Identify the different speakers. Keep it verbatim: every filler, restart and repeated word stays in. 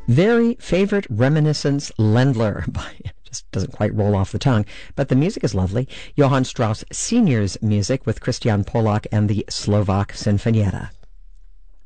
Speaker 1: Very Favorite Reminiscence Ländler by, just doesn't quite roll off the tongue, but the music is lovely. Johann Strauss Senior's music with Christian Polak and the Slovak Sinfonietta.